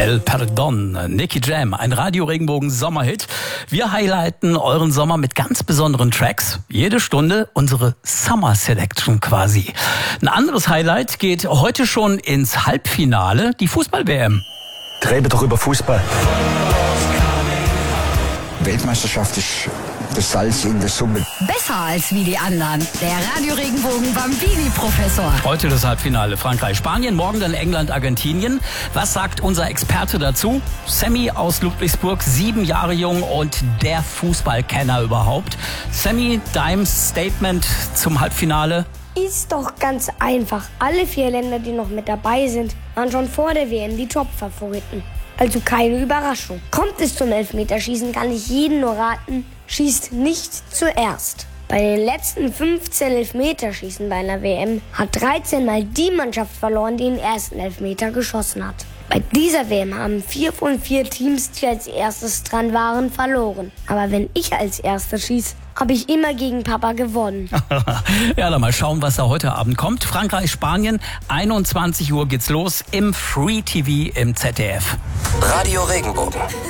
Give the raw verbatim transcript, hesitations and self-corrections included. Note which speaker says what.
Speaker 1: El Perdón, Nicky Jam, ein Radio-Regenbogen-Sommerhit. Wir highlighten euren Sommer mit ganz besonderen Tracks. Jede Stunde unsere Summer Selection quasi. Ein anderes Highlight geht heute schon ins Halbfinale, die Fußball-W M.
Speaker 2: Reden doch über Fußball. Weltmeisterschaft ist das Salz in der Suppe.
Speaker 3: Besser als wie die anderen. Der Radio-Regenbogen-Bambini-Professor.
Speaker 1: Heute das Halbfinale. Frankreich, Spanien, morgen dann England, Argentinien. Was sagt unser Experte dazu? Sammy aus Ludwigsburg, sieben Jahre jung und der Fußballkenner überhaupt. Sammy, dein Statement zum Halbfinale?
Speaker 4: Ist doch ganz einfach. Alle vier Länder, die noch mit dabei sind, waren schon vor der W M die Top-Favoriten. Also keine Überraschung. Kommt es zum Elfmeterschießen, kann ich jeden nur raten, schießt nicht zuerst. Bei den letzten fünfzehn Elfmeterschießen bei einer W M hat dreizehn Mal die Mannschaft verloren, die den ersten Elfmeter geschossen hat. Bei dieser W M haben vier von vier Teams, die als erstes dran waren, verloren. Aber wenn ich als Erster schieße, habe ich immer gegen Papa gewonnen.
Speaker 1: Ja, dann mal schauen, was da heute Abend kommt. Frankreich, Spanien, einundzwanzig Uhr geht's los im Free T V im Z D F.
Speaker 5: Radio Regenbogen.